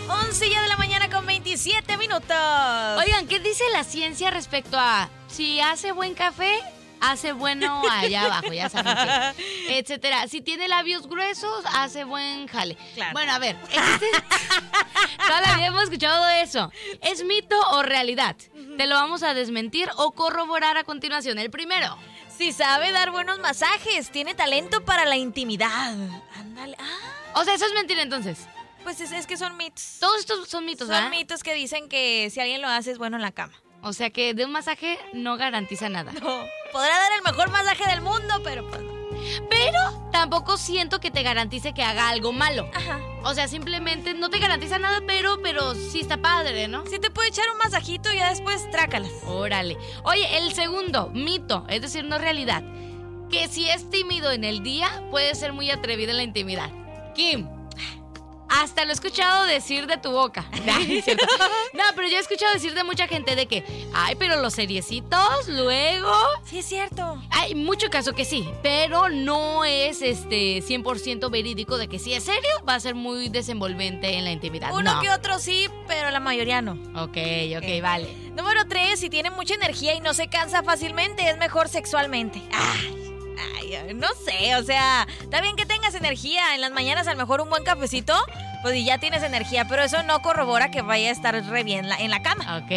11 ya de la mañana con 27 minutos. Oigan, ¿qué dice la ciencia respecto a si hace buen café? Hace bueno allá abajo, ya saben qué, etcétera. Si tiene labios gruesos, hace buen jale. Claro. Bueno, a ver, toda la vida hemos escuchado eso. ¿Es mito o realidad? Te lo vamos a desmentir o corroborar a continuación. El primero. Si sabe dar buenos masajes, tiene talento para la intimidad. Ándale. O sea, eso es mentira entonces. Pues es que son mitos. Todos estos son mitos, ¿verdad? Son mitos que dicen que si alguien lo hace es bueno en la cama. O sea que de un masaje no garantiza nada. No, podrá dar el mejor masaje del mundo, pero pues no. Pero tampoco siento que te garantice que haga algo malo. Ajá. O sea, simplemente no te garantiza nada, pero sí está padre, ¿no? Sí te puede echar un masajito y ya después trácalas. Órale. Oye, el segundo, mito, es decir, no realidad. Que si es tímido en el día, puede ser muy atrevido en la intimidad. Kim, hasta lo he escuchado decir de tu boca. No, pero yo he escuchado decir de mucha gente de que, ay, pero los seriecitos, luego... Sí, es cierto. Hay mucho caso que sí, pero no es 100% verídico de que si es serio, va a ser muy desenvolvente en la intimidad. Uno No. que otro sí, pero la mayoría no. Ok, vale. Número 3, si tiene mucha energía y no se cansa fácilmente, es mejor sexualmente. Ay, no sé, o sea, está bien que tengas energía. En las mañanas a lo mejor un buen cafecito, pues y ya tienes energía, pero eso no corrobora que vaya a estar re bien en la cama. Ok,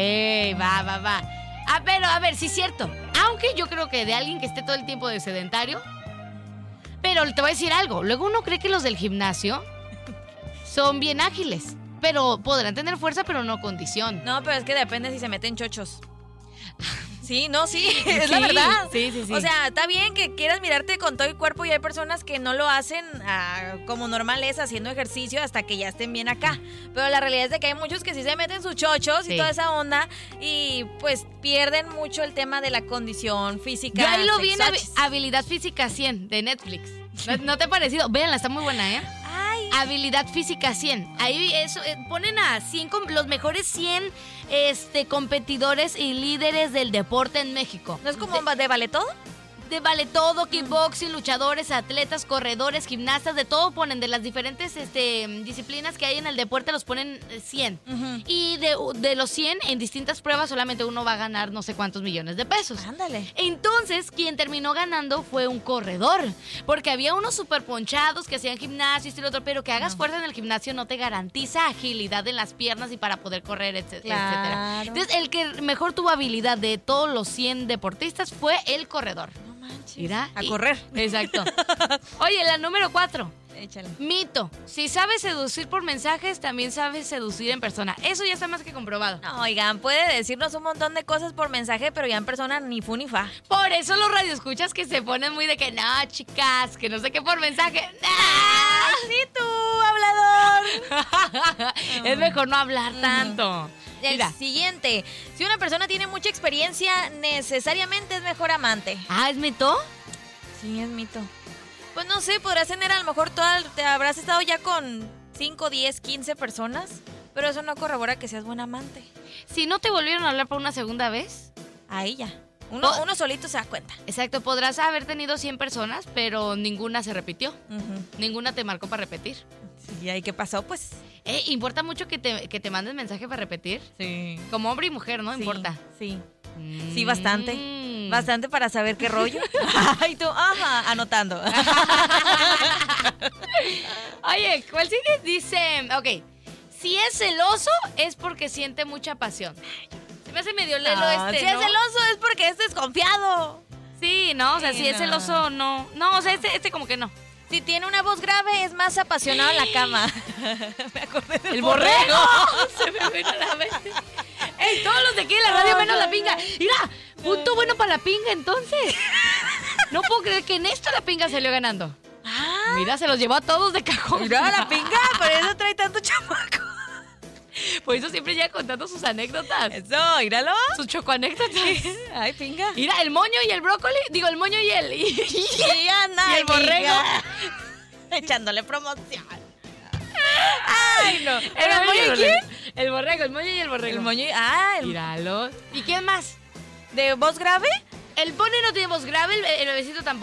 va. Pero a ver, sí es cierto. Aunque yo creo que de alguien que esté todo el tiempo de sedentario. Pero te voy a decir algo. Luego uno cree que los del gimnasio son bien ágiles. Pero podrán tener fuerza, pero no condición. No, pero es que depende si se meten chochos. Sí, es la verdad. Sí. O sea, está bien que quieras mirarte con todo el cuerpo y hay personas que no lo hacen como normal es, haciendo ejercicio hasta que ya estén bien acá. Pero la realidad es de que hay muchos que sí se meten sus chochos y toda esa onda y pues pierden mucho el tema de la condición física. Yo ahí lo vi en sexuachis. Habilidad Física 100 de Netflix. ¿No te ha parecido? Véanla, está muy buena, ¿eh? Ay. Habilidad Física 100. Ahí eso, ponen a 100 los mejores 100 competidores y líderes del deporte en México. ¿No es como de vale todo? De vale todo, kickboxing, luchadores, atletas, corredores, gimnastas, de todo ponen, de las diferentes disciplinas que hay en el deporte los ponen 100. Uh-huh. Y de los 100, en distintas pruebas solamente uno va a ganar no sé cuántos millones de pesos. Ándale. Entonces, quien terminó ganando fue un corredor, porque había unos super ponchados que hacían gimnasio y otro, pero que hagas fuerza en el gimnasio no te garantiza agilidad en las piernas y para poder correr, etcétera. Entonces, el que mejor tuvo habilidad de todos los 100 deportistas fue el corredor. Mira, a correr. Exacto. Oye, la número 4. Échale. Mito. Si sabes seducir por mensajes, también sabes seducir en persona. Eso ya está más que comprobado. No, oigan, puede decirnos un montón de cosas por mensaje, pero ya en persona ni fu ni fa. Por eso los radioescuchas que se ponen muy de que no, chicas, que no sé qué por mensaje. ¡Ah! Sí, tú, hablador. Es mejor no hablar tanto. El Mira. siguiente. Si una persona tiene mucha experiencia, necesariamente es mejor amante. Ah, ¿es mito? Sí, es mito. Pues no sé, podrás tener a lo mejor te habrás estado ya con 5, 10, 15 personas, pero eso no corrobora que seas buen amante. Si no te volvieron a hablar por una segunda vez. Ahí ya. Uno solito se da cuenta. Exacto, podrás haber tenido 100 personas, pero ninguna se repitió. Uh-huh. Ninguna te marcó para repetir. ¿Y ahí qué pasó? Pues ¿importa mucho que te mandes mensaje para repetir? sí. Como hombre y mujer, ¿no? Sí, Importa. Sí. Sí, bastante. Bastante para saber qué rollo. Ay, tú, ajá, anotando. Oye, ¿cuál sigue? Dice, ok, si es celoso es porque siente mucha pasión. Se me hace medio lelo Si ¿no? es celoso es porque es desconfiado. Sí, no, o sea, Sí, si es no. celoso, no. No, o sea, este como que no. Si tiene una voz grave es más apasionado en la cama. Me acordé del ¡El borrego! Se me vino a la mente. ¡Ey, todos los de aquí de la radio menos la pinga! ¡Mira! Punto bueno para la pinga, entonces. No puedo creer que en esto la pinga salió ganando. Ah, Mira, se los llevó a todos de cajón. mira la pinga, por eso trae tanto chamaco. Por eso siempre llega contando sus anécdotas. Eso, míralo. Sus chocoanécdotas. Ay, pinga. Mira, el moño y el brócoli. Digo, el moño y el... Y anda, y el borrego. Echándole promoción. Ay, no. ¿El moño y quién? El borrego, el moño y el borrego. El moño. Míralo. ¿Y quién más? ¿De voz grave? El pony no tiene voz grave, el bebecito tampoco.